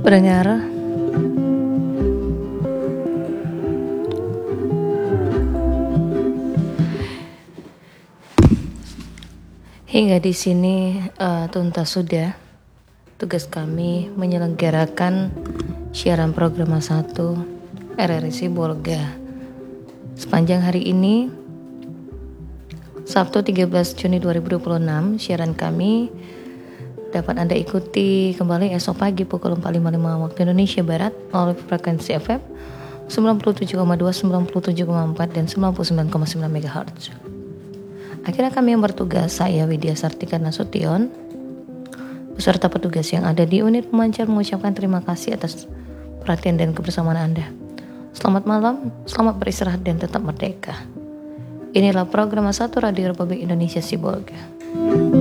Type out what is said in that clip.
Pendengar, hingga di sini tuntas sudah tugas kami menyelenggarakan siaran program 1 RRI Sibolga. Sepanjang hari ini, Sabtu 13 Juni 2026, siaran kami dapat Anda ikuti kembali esok pagi pukul 4.55 waktu Indonesia Barat oleh frekuensi FM 97,2, 97,4, dan 99,9 MHz. Akhirnya kami yang bertugas, saya Widya Sartika Nasution, beserta petugas yang ada di unit pemancar mengucapkan terima kasih atas perhatian dan kebersamaan Anda. Selamat malam, selamat beristirahat dan tetap merdeka. Inilah program 1 Radio Republik Indonesia Sibolga.